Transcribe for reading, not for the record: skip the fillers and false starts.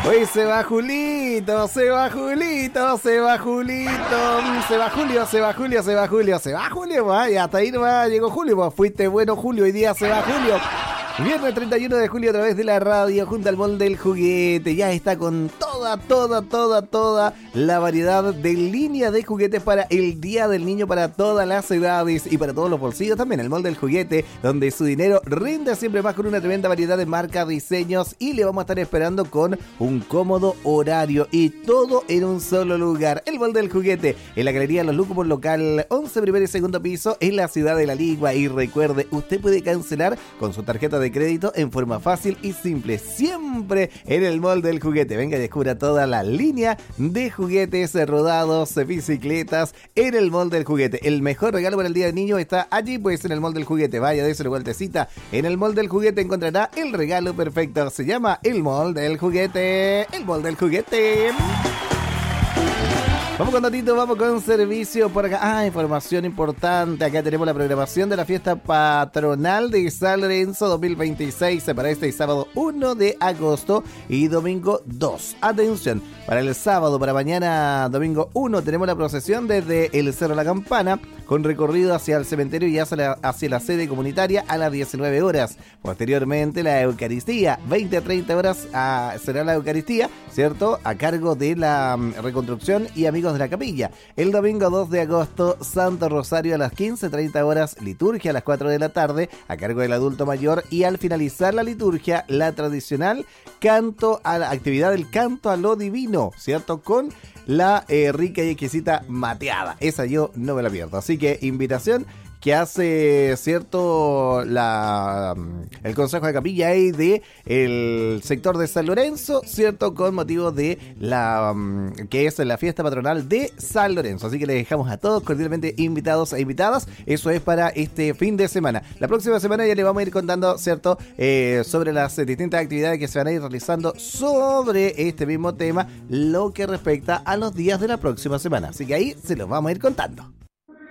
Hoy se va Julito, se va Julito, se va Julito, se va Julio, se va Julio, se va Julio, se va Julio, y hasta ahí nomás llegó Julio, pues fuiste bueno Julio, hoy día se va Julio. Viernes 31 de julio a través de la radio junto al Mall del Juguete. Ya está con toda la variedad de línea de juguetes para el Día del Niño, para todas las edades y para todos los bolsillos también. El Mall del Juguete, donde su dinero rinde siempre más, con una tremenda variedad de marcas, diseños, y le vamos a estar esperando con un cómodo horario y todo en un solo lugar. El Mall del Juguete, en la Galería Los Lúcumos, local 11, primer y segundo piso, en la ciudad de La Ligua. Y recuerde, usted puede cancelar con su tarjeta de crédito en forma fácil y simple, siempre en el Mall del Juguete. Venga y descubra toda la línea de juguetes rodados, bicicletas en el Mall del Juguete. El mejor regalo para el Día del Niño está allí, pues en el Mall del Juguete. Vaya, déselo vueltecita. En el Mall del Juguete encontrará el regalo perfecto. Se llama el Mall del Juguete. El Mall del Juguete. Vamos con datito, vamos con servicio por acá. Información importante. Acá tenemos la programación de la fiesta patronal de San Lorenzo 2026 para este sábado 1 de agosto y domingo 2. Atención, para el sábado, para mañana domingo 1, tenemos la procesión desde el Cerro La Campana, con recorrido hacia el cementerio y hacia la sede comunitaria a las 19 horas. Posteriormente, la Eucaristía, 20 a 30 horas será la Eucaristía, ¿cierto? A cargo de la reconstrucción y amigos de la capilla. El domingo 2 de agosto, Santo Rosario a las 15:30 horas, liturgia a las 4 de la tarde, a cargo del adulto mayor, y al finalizar la liturgia, la tradicional canto a la actividad del canto a lo divino, ¿cierto? Con la rica y exquisita mateada. Esa yo no me la pierdo. Así que invitación que hace, ¿cierto?, el Consejo de Capilla y de el sector de San Lorenzo, ¿cierto?, con motivo de que es la fiesta patronal de San Lorenzo. Así que les dejamos a todos cordialmente invitados e invitadas. Eso es para este fin de semana. La próxima semana ya les vamos a ir contando, ¿cierto?, sobre las distintas actividades que se van a ir realizando sobre este mismo tema, lo que respecta a los días de la próxima semana. Así que ahí se los vamos a ir contando.